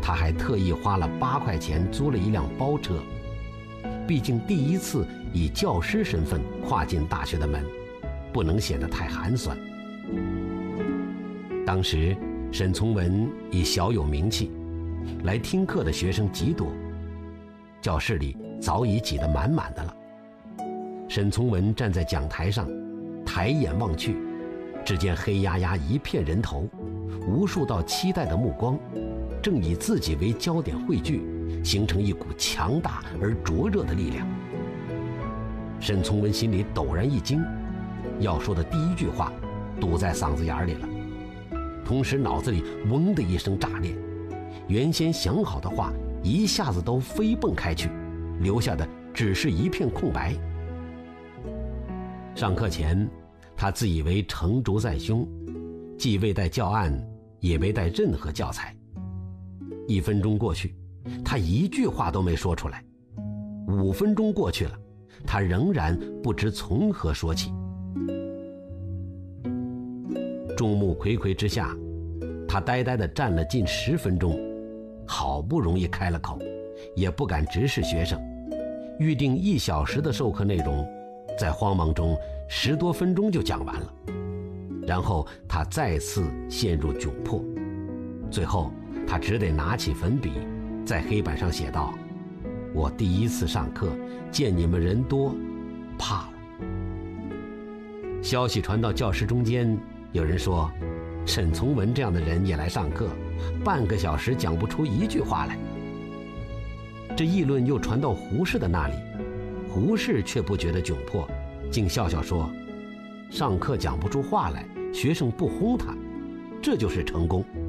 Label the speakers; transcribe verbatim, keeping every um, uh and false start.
Speaker 1: 他还特意花了八块钱租了一辆包车。毕竟第一次以教师身份跨进大学的门，不能显得太寒酸。当时沈从文已小有名气，来听课的学生极多，教室里早已挤得满满的了。沈从文站在讲台上，抬眼望去，只见黑压压一片人头，无数道期待的目光正以自己为焦点汇聚，形成一股强大而灼热的力量。沈从文心里陡然一惊，要说的第一句话堵在嗓子眼里了，同时脑子里嗡的一声炸裂，原先想好的话一下子都飞蹦开去，留下的只是一片空白。上课前，他自以为成竹在胸，既未带教案，也没带任何教材。一分钟过去，他一句话都没说出来。五分钟过去了，他仍然不知从何说起。众目睽睽之下，他呆呆地站了近十分钟，好不容易开了口，也不敢直视学生。预定一小时的授课内容，在慌忙中十多分钟就讲完了。然后他再次陷入窘迫，最后他只得拿起粉笔，在黑板上写道：我第一次上课，见你们人多，怕了。消息传到教室中间，有人说沈从文这样的人也来上课，半个小时讲不出一句话来。这议论又传到胡适的那里，胡适却不觉得窘迫，竟笑笑说：上课讲不出话来，学生不轰他，这就是成功。